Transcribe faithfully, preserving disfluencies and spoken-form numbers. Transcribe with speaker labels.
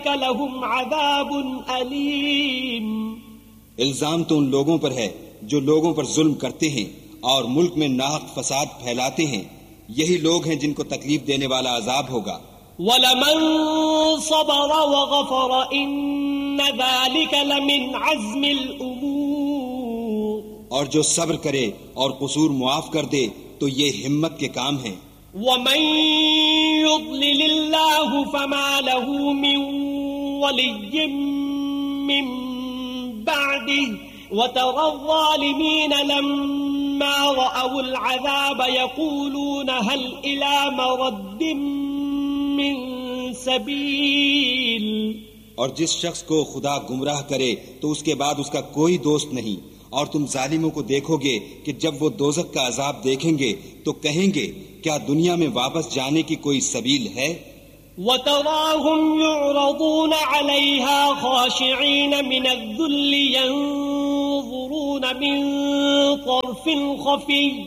Speaker 1: فأولئك لهم عذاب أليم.
Speaker 2: الزام تو ان لوگوں پر ہے جو لوگوں پر ظلم کرتے ہیں اور ملک میں ناحق فساد پھیلاتے ہیں، یہی لوگ ہیں جن کو تکلیف دینے والا عذاب ہوگا.
Speaker 1: وَلَمَن صَبَرَ وَغَفَرَ إِنَّ ذَلِكَ لَمِنْ عَزْمِ الْأُمُورِ.
Speaker 2: اور جو صبر کرے اور قصور معاف کر دے تو یہ ہمت کے کام ہیں.
Speaker 1: وَمَن يُضْلِلِ اللَّهُ فَمَا لَهُ مِن وَلِيٍّ مِّن بَعْدِهِ وَتَرَى الظَّالِمِينَ لَمَّا رَأَوُا الْعَذَابَ يَقُولُونَ هَلْ إِلَى مَرَدٍّ مِّن سَبِيلٍ.
Speaker 2: اور جس شخص کو خدا گمراہ کرے تو اس کے بعد اس کا کوئی دوست نہیں. اور تم ظالموں کو دیکھو گے کہ جب وہ دوزخ کا عذاب دیکھیں گے تو کہیں گے کیا دنیا میں واپس جانے کی کوئی سبیل ہے؟
Speaker 1: وَتَرَاهُمْ يُعْرَضُونَ عَلَيْهَا خَاشِعِينَ مِنَ الذُّلِّ يَنظُرُونَ مِن طَرْفٍ خَفِيٍّ